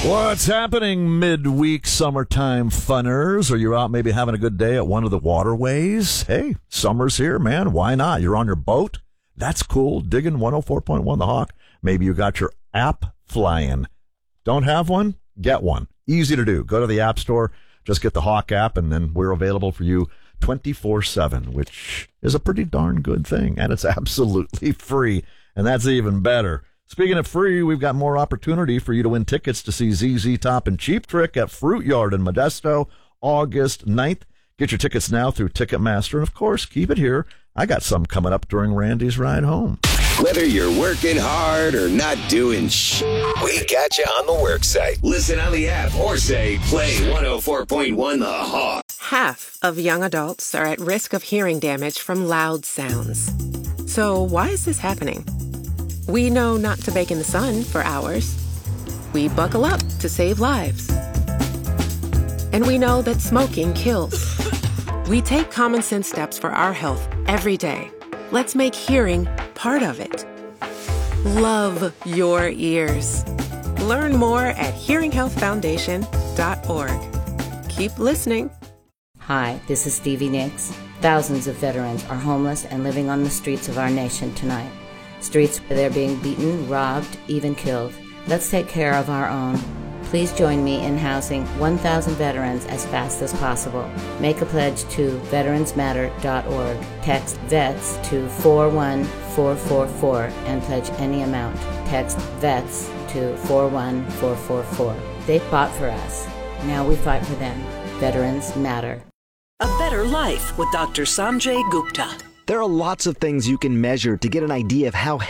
What's happening midweek summertime funners? Are you out maybe having a good day at one of the waterways? Hey, summer's here, man. Why not? You're on your boat? That's cool. Digging 104.1 The Hawk. Maybe you got your app flying. Don't have one? Get one. Easy to do. Go to the App Store, just get the Hawk app, and then we're available for you 24/7, which is a pretty darn good thing. And it's absolutely free, and that's even better. Speaking of free, we've got more opportunity for you to win tickets to see ZZ Top and Cheap Trick at Fruit Yard in Modesto, August 9th. Get your tickets now through Ticketmaster. And, of course, keep it here. I got some coming up during Randy's ride home. Whether you're working hard or not doing we got you on the work site. Listen on the app or say play 104.1 The Hawk. Half of young adults are at risk of hearing damage from loud sounds. So why is this happening? We know not to bake in the sun for hours. We buckle up to save lives. And we know that smoking kills. We take common sense steps for our health every day. Let's make hearing part of it. Love your ears. Learn more at hearinghealthfoundation.org. Keep listening. Hi, this is Stevie Nicks. Thousands of veterans are homeless and living on the streets of our nation tonight. Streets where they're being beaten, robbed, even killed. Let's take care of our own. Please join me in housing 1,000 veterans as fast as possible. Make a pledge to veteransmatter.org. Text VETS to 41444 and pledge any amount. Text VETS to 41444. They fought for us. Now we fight for them. Veterans matter. A Better Life with Dr. Sanjay Gupta. There are lots of things you can measure to get an idea of how